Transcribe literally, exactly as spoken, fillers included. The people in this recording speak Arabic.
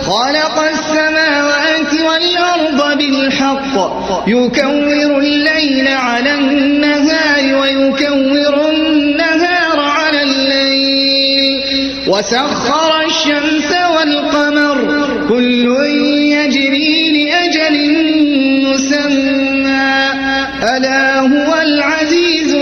خلق السماوات والأرض بالحق يكور الليل على النهار ويكور النهار على الليل وسخر الشمس والقمر كل يجري لأجل مسمى ألا هو العزيز